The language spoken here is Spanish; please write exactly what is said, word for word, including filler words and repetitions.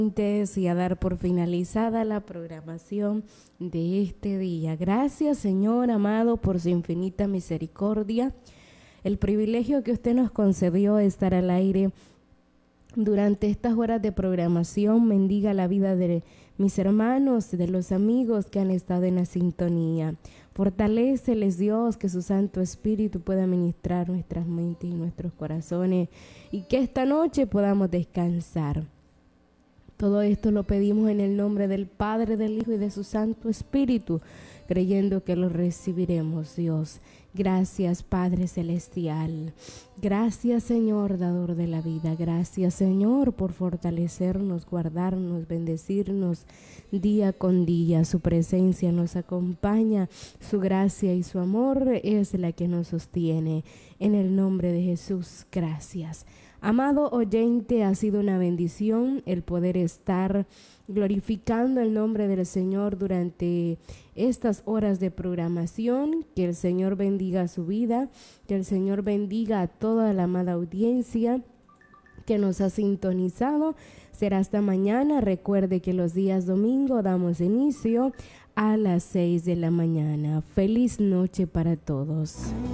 Y a dar por finalizada la programación de este día. Gracias, Señor amado, por su infinita misericordia, el privilegio que usted nos concedió de estar al aire durante estas horas de programación. Bendiga la vida de mis hermanos, de los amigos que han estado en la sintonía. Fortaléceles, Dios, que su Santo Espíritu pueda ministrar nuestras mentes y nuestros corazones, y que esta noche podamos descansar. Todo esto lo pedimos en el nombre del Padre, del Hijo y de su Santo Espíritu, creyendo que lo recibiremos, Dios. Gracias, Padre Celestial. Gracias, Señor, dador de la vida. Gracias, Señor, por fortalecernos, guardarnos, bendecirnos día con día. Su presencia nos acompaña, su gracia y su amor es la que nos sostiene. En el nombre de Jesús, gracias. Amado oyente, ha sido una bendición el poder estar glorificando el nombre del Señor durante estas horas de programación. Que el Señor bendiga su vida, que el Señor bendiga a toda la amada audiencia que nos ha sintonizado. Será hasta mañana. Recuerde que los días domingo damos inicio a las seis de la mañana. Feliz noche para todos.